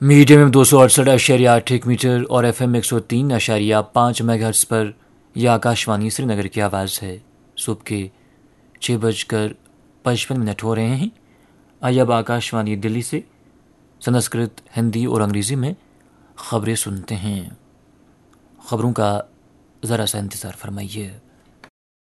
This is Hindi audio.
मीडियम में 268.8 मीटर और FM 103.5 मेगाहर्ट्ज़ पर यह आकाशवाणी श्रीनगर की आवाज़ है। सुबह के 6:55 हो रहे हैं। आइए अब आकाशवाणी दिल्ली से संस्कृत, हिंदी और अंग्रेज़ी में ख़बरें सुनते हैं। ख़बरों का ज़रा सा इंतज़ार फरमाइए।